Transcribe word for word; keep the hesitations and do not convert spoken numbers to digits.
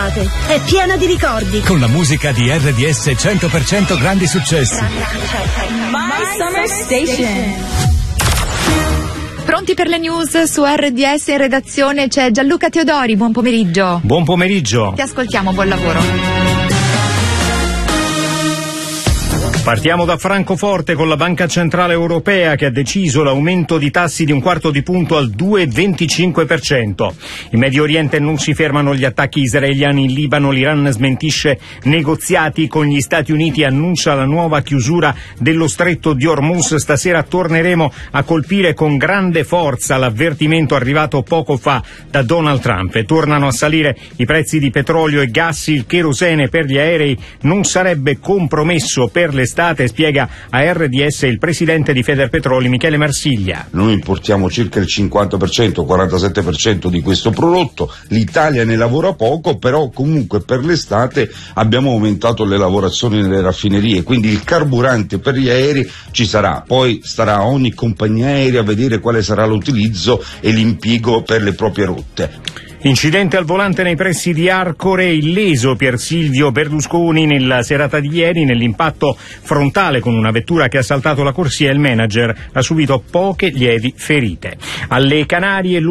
d'estate, è piena di ricordi. Con la musica di R D S cento per cento grandi successi. My Summer Station. Pronti per le news su R D S? In redazione c'è Gianluca Teodori, buon pomeriggio. Buon pomeriggio. Ti ascoltiamo, buon lavoro. Partiamo da Francoforte con la Banca Centrale Europea che ha deciso l'aumento di tassi di un quarto di punto al due virgola venticinque per cento. In Medio Oriente non si fermano gli attacchi israeliani in Libano, l'Iran smentisce negoziati con gli Stati Uniti e annuncia la nuova chiusura dello stretto di Hormuz. Stasera torneremo a colpire con grande forza, l'avvertimento arrivato poco fa da Donald Trump. E tornano a salire i prezzi di petrolio e gas, il cherosene per gli aerei non sarebbe compromesso per le Estate, spiega a R D S il presidente di Federpetroli Michele Marsiglia. Noi importiamo circa il cinquanta per cento, quarantasette per cento di questo prodotto, l'Italia ne lavora poco, però comunque per l'estate abbiamo aumentato le lavorazioni nelle raffinerie, quindi il carburante per gli aerei ci sarà, poi starà a ogni compagnia aerea a vedere quale sarà l'utilizzo e l'impiego per le proprie rotte. Incidente al volante nei pressi di Arcore, illeso Pier Silvio Berlusconi nella serata di ieri nell'impatto frontale con una vettura che ha saltato la corsia. Il manager ha subito poche lievi ferite. Alle Canarie